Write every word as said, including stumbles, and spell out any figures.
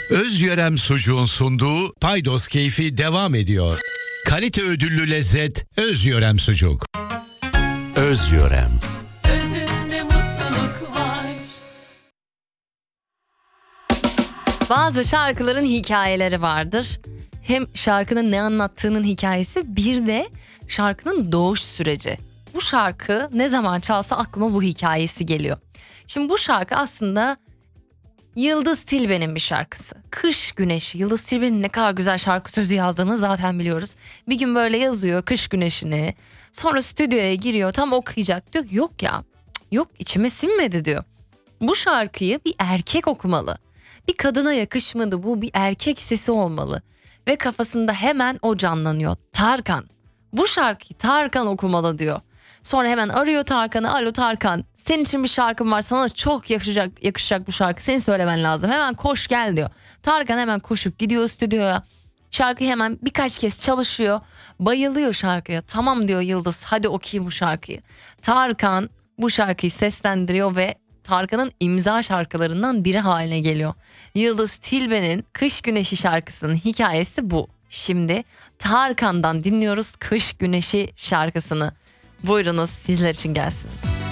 Özyörem Sucuğun sunduğu Paydos Keyfi devam ediyor. Kalite ödüllü lezzet Özyörem Sucuk. Özyörem. Özünde mutluluk var. Bazı şarkıların hikayeleri vardır. Hem şarkının ne anlattığının hikayesi, bir de şarkının doğuş süreci. Bu şarkı ne zaman çalsa aklıma bu hikayesi geliyor. Şimdi bu şarkı aslında Yıldız Tilbe'nin bir şarkısı. Kış Güneşi. Yıldız Tilbe'nin ne kadar güzel şarkı sözü yazdığını zaten biliyoruz. Bir gün böyle yazıyor kış güneşini. Sonra stüdyoya giriyor, tam okuyacak, diyor yok ya, yok içime sinmedi diyor. Bu şarkıyı bir erkek okumalı. Bir kadına yakışmadı, bu bir erkek sesi olmalı. Ve kafasında hemen o canlanıyor. Tarkan. Bu şarkıyı Tarkan okumalı diyor. Sonra hemen arıyor Tarkan'ı. Alo Tarkan, senin için bir şarkım var, sana çok yakışacak, yakışacak bu şarkı, senin söylemen lazım, hemen koş gel diyor. Tarkan hemen koşup gidiyor stüdyoya. Şarkı hemen birkaç kez çalışıyor. Bayılıyor şarkıya. Tamam diyor Yıldız, hadi okuyayım bu şarkıyı. Tarkan bu şarkıyı seslendiriyor ve Tarkan'ın imza şarkılarından biri haline geliyor. Yıldız Tilbe'nin Kış Güneşi şarkısının hikayesi bu. Şimdi Tarkan'dan dinliyoruz Kış Güneşi şarkısını. Buyurunuz, sizler için gelsin.